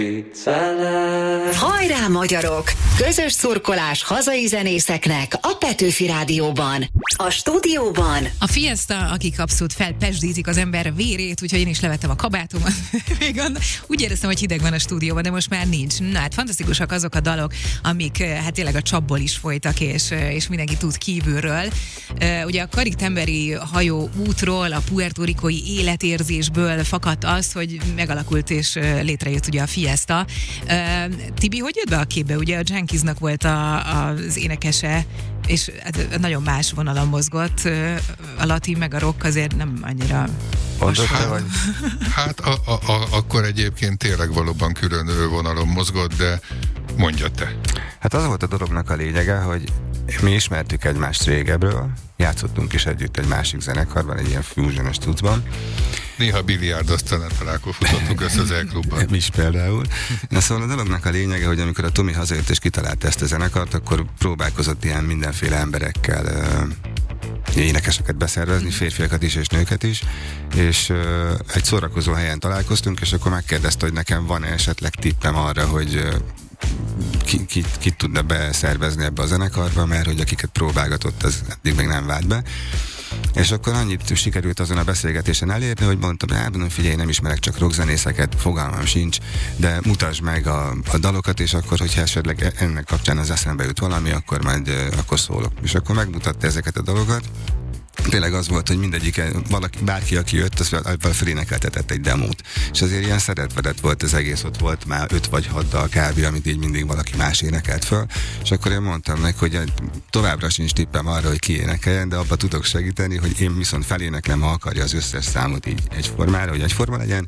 Hajrá, magyarok! Közös szurkolás hazai zenészeknek a Petőfi Rádióban. A stúdióban a Fiesta, akik abszolút felpesdítik az ember vérét, úgyhogy én is levettem a kabátomat. Úgy éreztem, hogy hideg van a stúdióban, de most már nincs. Na hát fantasztikusak azok a dalok, amik hát tényleg a csapból is folytak, és mindenki tud kívülről. Ugye a Karik-Temberi hajó útról, a puerto-ricói életérzésből fakadt az, hogy megalakult és létrejött ugye a Fiesta. Tibi, hogy jött be a képbe? Ugye a Junkiesnak volt az énekese, és nagyon más vonalon mozgott. A latin meg a rock azért nem annyira... Hát akkor egyébként tényleg valóban külön vonalon mozgott, de mondja te. Hát az volt a dolognak a lényege, hogy mi ismertük egymást régebről, játszottunk is együtt egy másik zenekarban, egy ilyen fusionos tucban. Néha biliárdoztan találkó futottunk össze az E-klubban. Mi is például. Na szóval a dolognak a lényege, hogy amikor a Tomi hazajött és kitalálta ezt a zenekart, akkor próbálkozott ilyen mindenféle emberekkel énekeseket beszervezni, férfiakat is és nőket is, és egy szórakozó helyen találkoztunk, és akkor megkérdezte, hogy nekem van esetleg tippem arra, hogy ki tudna beszervezni ebbe a zenekarba, mert hogy akiket próbálgatott, az eddig még nem vált be. És akkor annyit sikerült azon a beszélgetésen elérni, hogy mondtam, figyelj, nem ismerek csak rockzenészeket, fogalmam sincs, de mutasd meg a dalokat, és akkor, hogyha esetleg ennek kapcsán az eszembe jut valami, akkor majd akkor szólok. És akkor megmutatta ezeket a dalokat. Tényleg az volt, hogy mindegyik, bárki, aki jött, az felénekeltetett egy demót. És azért ilyen szeretvedett volt az egész, ott volt már 5 vagy 6 dal kb., amit így mindig valaki más énekelt föl. És akkor én mondtam neki, hogy továbbra sincs tippem arra, hogy ki énekeljen, de abba tudok segíteni, hogy én viszont feléneklem, ha akarja az összes számot így egyformára, hogy egyforma legyen.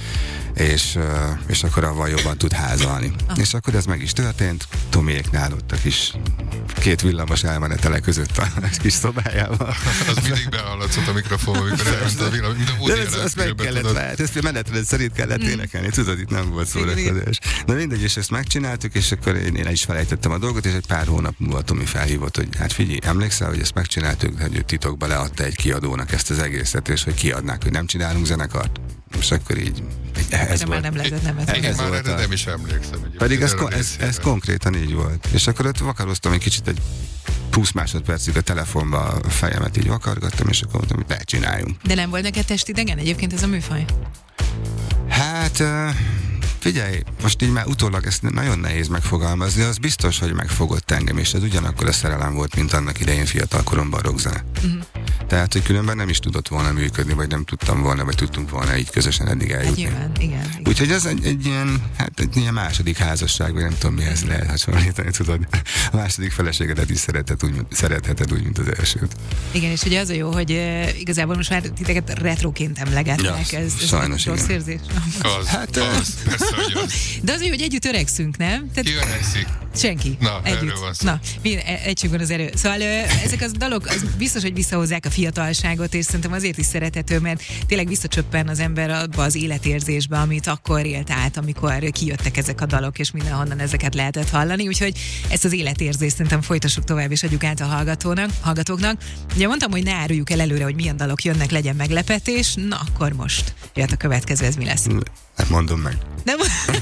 És akkor avval jobban tud házalni. És akkor ez meg is történt, Tomiéknál ott a kis 2 villamos elmenetele között a kis szobájában. Az mindig behallatszott a mikrofonba, amikor elment a villamos, mint a Woody Allen. Ezt meg kellett várni, ezt menetrend szerint kellett énekelni, tudod, itt nem volt szórakozás. Na mindegy, és ezt megcsináltuk, és akkor én is felejtettem a dolgot, és egy pár hónap múlva Tomi felhívott, hogy hát figyelj, emlékszel, hogy ezt megcsináltuk, hogy ő titokba leadta egy kiadónak ezt az egészet, és hogy kiadnák, hogy nem csinálunk zenekart. És akkor így ez már nem lehetett nemet. Én már erre nem is emlékszem. Pedig ez konkrétan így volt. És akkor ott vakaroztam egy kicsit, egy 20 másodpercig a telefonba a fejemet így vakargattam, és akkor mondtam, hogy ne csináljunk. De nem volt neked testidegen egyébként ez a műfaj? Hát... Figyelj, most így már utólag ezt nagyon nehéz megfogalmazni, az biztos, hogy megfogott engem, és ez ugyanakkor a szerelem volt, mint annak idején fiatal koromban a rockzene. Tehát, hogy különben nem is tudott volna működni, vagy nem tudtam volna, vagy tudtunk volna így közösen eddig eljutni. Igen. Úgyhogy ez egy ilyen második házasság, vagy nem tudom mihez lehet hasonlítani, tudod. A második feleségedet is szeretheted úgy, mint az elsőt. Igen, és ugye az a jó, hogy igazából most már titeket retroként emlegetnek. Ja, ez sajnos rossz érzés. Persze, hogy az. De az jó, hogy együtt öregszünk, nem? Ki öregszik? Senki. Na, együtt. erről van szó. Na, egységben az erő. Szóval ezek az dalok az biztos, hogy visszahozzák a fiatalságot, és szerintem azért is szerethető, mert tényleg visszacsöppen az ember abba az életérzésbe, amit akkor élt át, amikor kijöttek ezek a dalok, és mindenhonnan ezeket lehetett hallani. Úgyhogy ezt az életérzést szerintem folytassuk tovább, és adjuk át a hallgatóknak. Ugye mondtam, hogy ne áruljuk el előre, hogy milyen dalok jönnek, legyen meglepetés. Na, akkor most jöhet a következő, ez mi lesz? Nem mondom meg. Nem?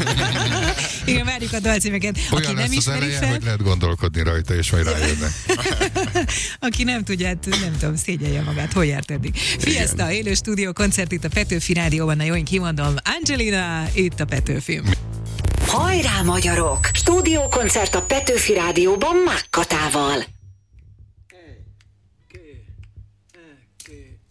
Igen, várjuk a dalcímeket. Olyan aki lesz nem az ismeri eleje, fel, hogy lehet gondolkodni rajta, és majd rájönnek. aki nem tudja, hát nem tudom, szégyelje magát, hol járt eddig. Fiesta, élő stúdió koncert itt a Petőfi Rádióban, na jó, én kimondom, Angelina, itt a Petőfi. Hajrá, magyarok! Stúdiókoncert a Petőfi Rádióban Mákkatával.